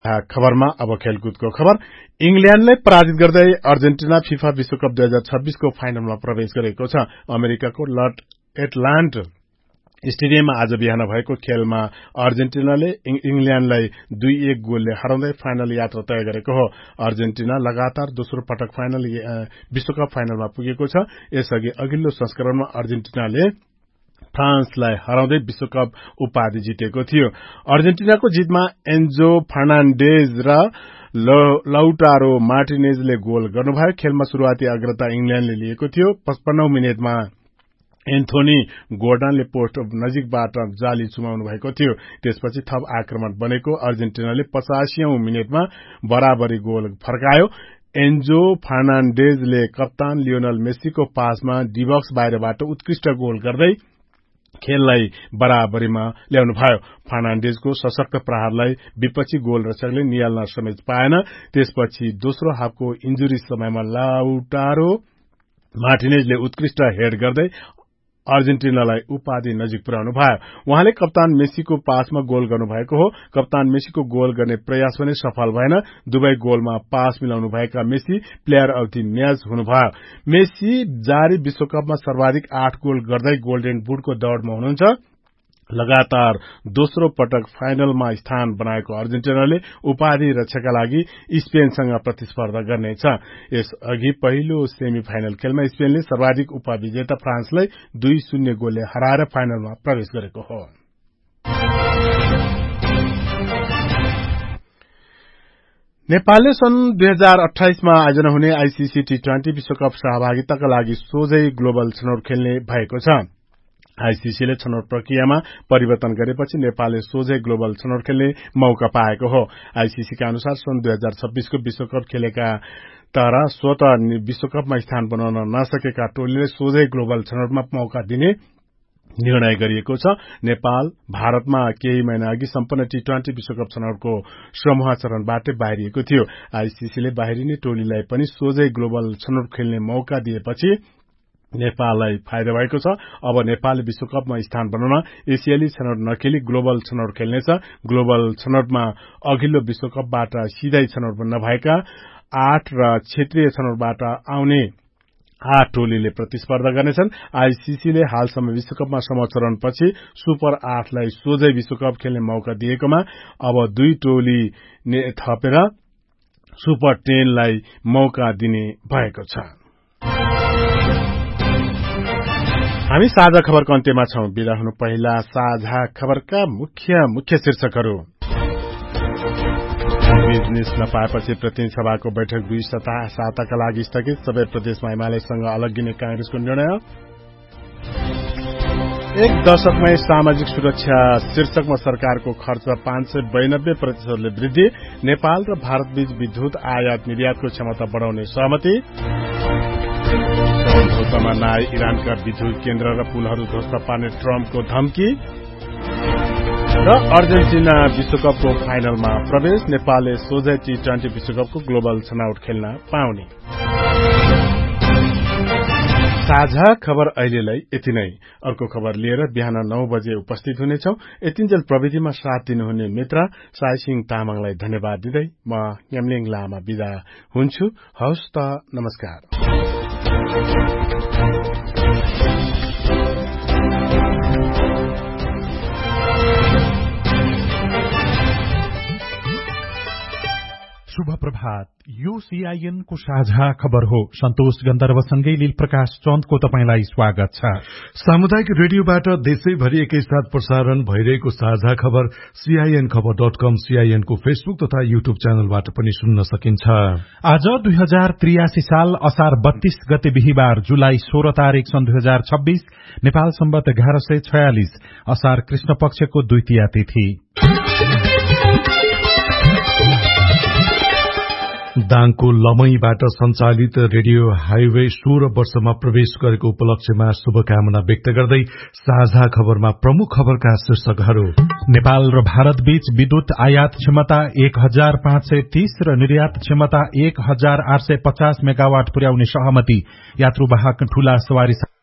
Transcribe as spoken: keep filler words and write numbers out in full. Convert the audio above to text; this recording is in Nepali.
खबरमा अब खेलकुदको खबर। इंग्ल्याण्डलाई पराजित गर्दै अर्जेन्टिना फिफा विश्वकप दुई हजार छब्बीस को फाइनलमा प्रवेश गरेको छ। अमेरिकाको लर्ड एटलान्ट स्टेडियममा आज बिहान भएको खेलमा अर्जेन्टिनाले इंग्ल्याण्डलाई दुई एक गोलले हराउँदै फाइनल यात्रा तय गरेको हो। अर्जेन्टिना लगातार दोस्रो पटक फाइनल विश्वकप फाइनलमा पुगेको छ। यसअघि अघिल्लो संस्करणमा अर्जेन्टिनाले फ्रान्सलाई हराउँदै विश्वकप उपाधि जितेको थियो। अर्जेन्टिनाको जितमा एन्जो फर्नान्डेज र लाउटारो मार्टिनेजले गोल गर्नुभयो। खेलमा शुरूआती अग्रता इंग्ल्याण्डले लिएको थियो। पचपन्नौ मिनेटमा एन्थोनी गोर्डनले पोस्ट नजिकबाट जाली चुमाउनु भएको थियो। त्यसपछि थप आक्रमण बनेको अर्जेन्टिनाले पचासीऔं मिनेटमा बराबरी गोल फर्कायो। एन्जो फर्नान्डेजले कप्तान लियोनल मेस्सीको पासमा डिबक्स बाहिरबाट उत्कृष्ट गोल गर्दै खेललाई बराबरीमा ल्याउनु भयो। फर्नान्डेजको सशक्त प्रहारलाई विपक्षी गोल रक्षकले नियाल्न समेत पाएन। त्यसपछि दोस्रो हाफको इन्जुरी समयमा लाउटारो मार्टिनेजले उत्कृष्ट हेड गर्दै अर्जेन्टिनालाई उपाधि नजिक पुर्याउनु भयो। उहाँले कप्तान मेस्सीको पासमा गोल गर्नुभएको हो। कप्तान मेस्सीको गोल गर्ने प्रयास पनि सफल भएन। दुवै गोलमा पास मिलाउनु भएका Messi player of the match हुनुभयो। मेस्सी जारी विश्वकपमा सर्वाधिक आठ गोल गर्दै गोल्डन बुटको दौड़मा हुनुहुन्छ। लगातार दोस्रो पटक फाइनलमा स्थान बनाएको अर्जेन्टिनाले उपाधि रक्षाका लागि स्पेनसँग प्रतिस्पर्धा गर्नेछ। यसअघि पहिलो सेमी फाइनल खेलमा स्पेनले सर्वाधिक उपविजेता फ्रान्सलाई दुई शून्य गोलले हराएर फाइनलमा प्रवेश गरेको हो। नेपालले सन् दुई हजार अठाइसमा आयोजना हुने आईसीसी टी ट्वेन्टी विश्वकप सहभागिताका लागि सोझै ग्लोबल छनौट खेल्ने भएको छ। आईसीसीले छनौट प्रक्रियामा परिवर्तन गरेपछि नेपालले सोझै ग्लोबल छनौट खेल्ने मौका पाएको हो। आईसीसीका अनुसार सन् दुई हजार छब्बीसको विश्वकप खेलेका तर स्वत विश्वकपमा स्थान बनाउन नसकेका टोलीले सोझै ग्लोबल छनौटमा मौका दिने निर्णय गरिएको छ। नेपाल भारतमा केही महिना अघि सम्पन्न टी ट्वेन्टी विश्वकप छनौटको समूह चरणबाटै बाहिरिएको थियो। आईसीसीले बाहिरिने टोलीलाई पनि सोझै ग्लोबल छनौट खेल्ने मौका दिएपछि नेपाललाई फाइदा भएको छ। अब नेपालले विश्वकपमा स्थान बनाउन एसियाली छनौट नखेली ग्लोबल छनौट खेल्नेछ। ग्लोबल छनौटमा अघिल्लो विश्वकपबाट सिधै छनौट नभएका आठ र क्षेत्रीय छनौटबाट आउने आठ टोलीले प्रतिस्पर्धा गर्नेछन्। आईसीसीले हालसम्म विश्वकपमा समचरणपछि सुपर आठलाई सोझै विश्वकप खेल्ने मौका दिएकोमा अब दुई टोली थपेर सुपर टेनलाई मौका दिने भएको छ। हामी साझा खबरको अन्त्यमा छौं। बिदा हुनु पहिला साझा खबरका मुख्य मुख्य शीर्षकहरू। बिजनेस नपाएपछि प्रतिनिधि सभाको बैठक दुई साताका लागि स्थगित। सबै प्रदेशमा एमालेसँग अलग्गिने कांग्रेसको निर्णय। एक दशकमै सामाजिक सुरक्षा शीर्षकमा सरकारको खर्च पाँच सय बयानब्बे प्रतिशतले वृद्धि। नेपाल र भारतबीच विद्युत आयात निर्यातको क्षमता बढ़ाउने सहमति। सम्झौतामा नआई इरानका विद्युत केन्द्र र पुलहरू ध्वस्त पार्ने ट्रम्पको धम्की। र अर्जेन्टिना विश्वकपको फाइनलमा प्रवेश। नेपालले सोझै टी ट्वेन्टी विश्वकपको ग्लोबल छनौट खेल्न पाउने। साझा खबर अहिलेलाई यति नै। अर्को खबर लिएर बिहान नौ बजे उपस्थित हुनेछौ। यतिन्जेल प्रविधिमा साथ दिनुहुने मित्र साइसिङ तामाङलाई धन्यवाद दिँदै म यामलिङ लामा बिदा हुन्छु। हवस् त, नमस्कार। शुभ प्रभात। यो सीआईएन को साझा खबर हो। सन्तोष गन्धर्वसँगै लील प्रकाश चन्दको तपाईंलाई स्वागत छ। सामुदायिक रेडियोबाट देशैभरि एकैसाथ प्रसारण भइरहेको साझा खबर सीआईएन खबर डट कम, सीआईएन को फेसबुक तथा यूट्यूब च्यानलबाट पनि सुन्न सकिन्छ। आज दुई हजार त्रियासी साल असार बत्तीस गते बिहिबार जुलाई सोह्र तारीक सन् दुई हजार छब्बीस नेपाल सम्बत एघार सय छयालिस असार कृष्ण पक्षको द्वितीया तिथि। दाङको लमईबाट सञ्चालित रेडियो हाइवे सोह्र वर्षमा प्रवेश गरेको उपलक्ष्यमा शुभकामना व्यक्त गर्दै साझा खबरमा प्रमुख खबरका शीर्षकहरू। नेपाल र भारत बीच विद्युत आयात क्षमता एक हजार पाँच सय तीस र निर्यात क्षमता एक हजार आठ सय पचास मेगावाट पुर्याउने सहमति। यात्रुवाहक ठूला सवारी